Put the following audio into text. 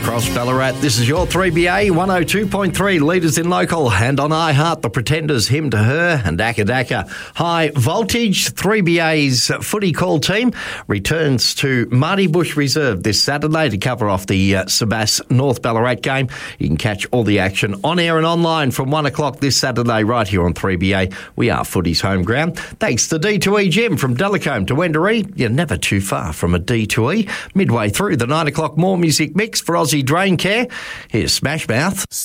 across Ballarat. This is your 3BA 102.3, leaders in local, and on iHeart, The Pretenders, Him to Her, and Daka Daka. High Voltage, 3BA's footy call team returns to Marty Bush Reserve this Saturday to cover off the Sebass North Ballarat game. You can catch all the action on air and online from 1 o'clock this Saturday right here on 3BA. We are footy's home ground. Thanks to D2E Gym from Delacombe to Wendouree. You're never too far from a D2E. Midway through the 9 o'clock more music mix for Aussie Drain Care. Here's Smash Mouth.